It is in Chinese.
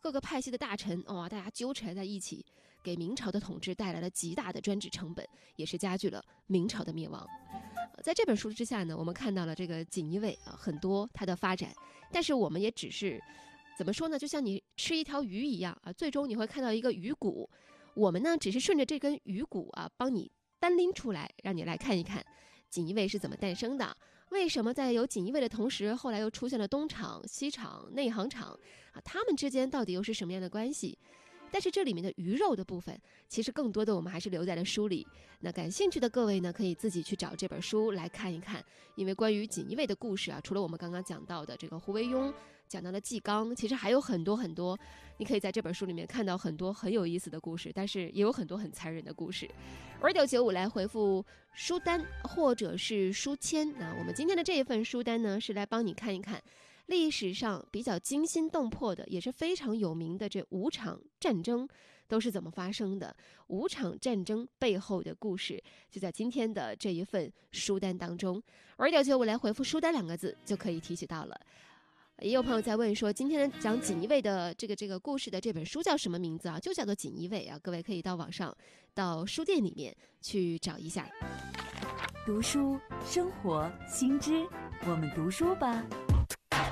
各个派系的大臣大家纠缠在一起，给明朝的统治带来了极大的专制成本，也是加剧了明朝的灭亡。在这本书之下呢，我们看到了这个锦衣卫很多它的发展，但是我们也只是怎么说呢？就像你吃一条鱼一样最终你会看到一个鱼骨，我们呢只是顺着这根鱼骨帮你单拎出来，让你来看一看锦衣卫是怎么诞生的。为什么在有锦衣卫的同时，后来又出现了东厂、西厂、内行厂他们之间到底又是什么样的关系？但是这里面的鱼肉的部分，其实更多的我们还是留在了书里。那感兴趣的各位呢，可以自己去找这本书来看一看。因为关于锦衣卫的故事除了我们刚刚讲到的这个胡惟庸，讲到了纪纲，其实还有很多很多，你可以在这本书里面看到很多很有意思的故事，但是也有很多很残忍的故事。Radio95来回复书单或者是书签。那我们今天的这一份书单呢，是来帮你看一看历史上比较惊心动魄的，也是非常有名的这5场战争都是怎么发生的，5场战争背后的故事就在今天的这一份书单当中。Radio95来回复书单2个字就可以提取到了。也有朋友在问说，今天讲锦衣卫的这个故事的这本书叫什么名字就叫做锦衣卫各位可以到网上到书店里面去找一下。 读书生活新知，我们读书吧。